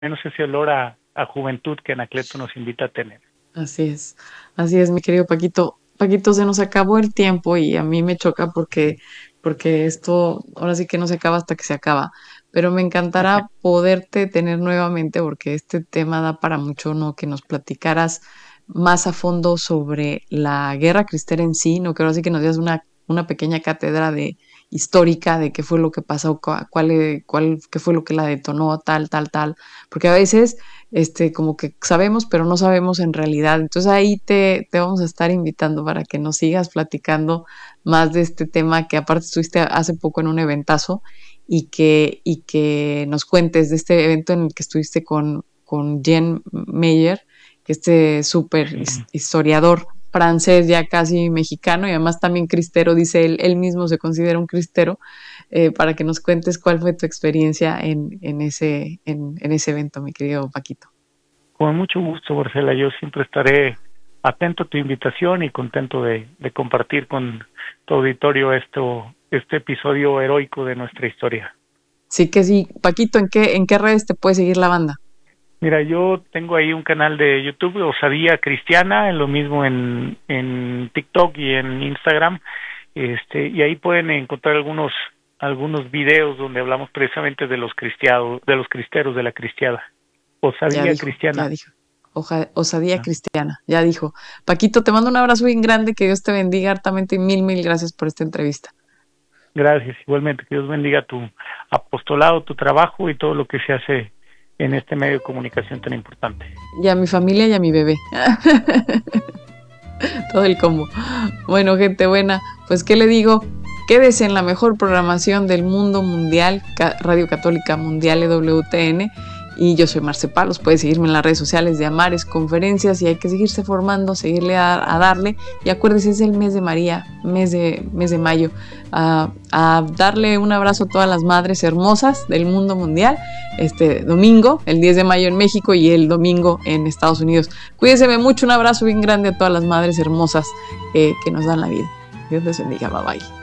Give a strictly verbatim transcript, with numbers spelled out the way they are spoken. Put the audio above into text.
menos ese olor a, a juventud que Anacleto nos invita a tener. Así es, así es, mi querido Paquito. Paquito, se nos acabó el tiempo y a mí me choca porque, porque esto ahora sí que no se acaba hasta que se acaba. Pero me encantará poderte tener nuevamente porque este tema da para mucho, ¿no? Que nos platicaras más a fondo sobre la guerra cristera en sí, ¿no? Que ahora sí que nos dieras una, una pequeña cátedra de histórica de qué fue lo que pasó, cua- cuál, eh, cuál, qué fue lo que la detonó, tal, tal, tal. Porque a veces este, como que sabemos, pero no sabemos en realidad. Entonces ahí te, te vamos a estar invitando para que nos sigas platicando más de este tema que aparte estuviste hace poco en un eventazo y que, y que nos cuentes de este evento en el que estuviste con, con Jean Meyer, que este súper Sí. historiador francés, ya casi mexicano, y además también cristero, dice él, él mismo se considera un cristero, eh, para que nos cuentes cuál fue tu experiencia en, en, ese, en, en ese evento, mi querido Paquito. Con mucho gusto, Marcela. Yo siempre estaré atento a tu invitación y contento de, de compartir con tu auditorio esto, este episodio heroico de nuestra historia. Sí que sí. Paquito, ¿en qué, en qué redes te puede seguir la banda? Mira, yo tengo ahí un canal de YouTube, Osadía Cristiana, lo mismo en, en TikTok y en Instagram, este, y ahí pueden encontrar algunos algunos videos donde hablamos precisamente de los cristiados, de los cristeros de la cristiada. Ya Osadía dijo, ya Cristiana. dijo. Oja, osadía ¿No? cristiana, ya dijo. Paquito, te mando un abrazo bien grande, que Dios te bendiga hartamente y mil, mil gracias por esta entrevista. Gracias, igualmente, que Dios bendiga tu apostolado, tu trabajo y todo lo que se hace en este medio de comunicación tan importante. Y a mi familia y a mi bebé. Todo el combo. Bueno, gente buena, pues ¿qué le digo? Quédese en la mejor programación del mundo mundial, Radio Católica Mundial E W T N. Y yo soy Marce Palos, puede seguirme en las redes sociales de Amares, conferencias, y hay que seguirse formando, seguirle a, a darle. Y acuérdese, es el mes de María, mes de, mes de mayo, a, a darle un abrazo a todas las madres hermosas del mundo mundial, este domingo, el diez de mayo en México y el domingo en Estados Unidos. Cuídense mucho, un abrazo bien grande a todas las madres hermosas eh, que nos dan la vida. Dios les bendiga, bye bye.